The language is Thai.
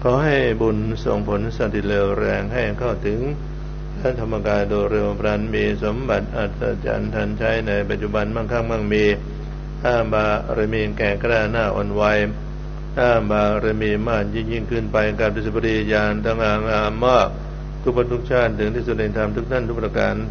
ขอให้บุญส่งผลสันติเลวแรงให้เข้าถึงพระธรรมกายโดยเร็วพลันมีสมบัติอัศจรรย์ทันใช้ในปัจจุบันมั่งคั่งมั่งมีบารมีแก่กล้าหน้าอ่อนวัยบารมีมากยิ่งขึ้นไปการปฏิบัติญาณทั้งงามมากทุกปัจจุชาติถึงที่สุดในธรรมทุกท่านทุกประการ